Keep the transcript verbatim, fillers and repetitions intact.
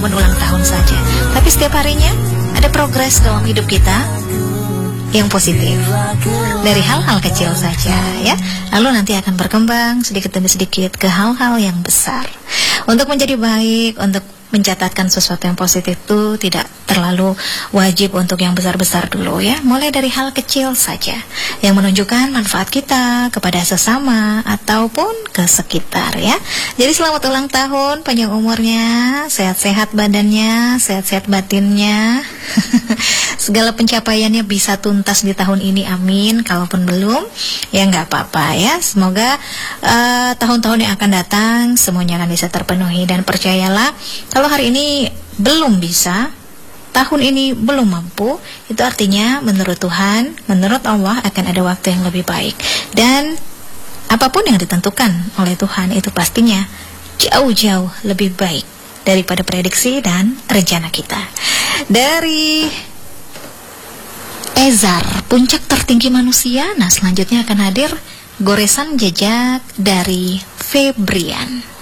momen ulang tahun saja, tapi setiap harinya ada progres dalam hidup kita yang positif dari hal-hal kecil saja ya, lalu nanti akan berkembang sedikit demi sedikit ke hal-hal yang besar. Untuk menjadi baik, untuk mencatatkan sesuatu yang positif itu tidak terlalu wajib untuk yang besar-besar dulu ya. Mulai dari hal kecil saja yang menunjukkan manfaat kita kepada sesama ataupun ke sekitar ya. Jadi selamat ulang tahun, panjang umurnya, sehat-sehat badannya, sehat-sehat batinnya. Segala pencapaiannya bisa tuntas di tahun ini, amin. Kalaupun belum, ya nggak apa-apa ya. Semoga uh, tahun-tahun yang akan datang semuanya akan bisa terpenuhi. Dan percayalah, kalau hari ini belum bisa, tahun ini belum mampu, itu artinya menurut Tuhan, menurut Allah akan ada waktu yang lebih baik. Dan apapun yang ditentukan oleh Tuhan itu pastinya jauh-jauh lebih baik daripada prediksi dan rencana kita. Dari Ezar, puncak tertinggi manusia. Nah, selanjutnya akan hadir goresan jejak dari Febrian.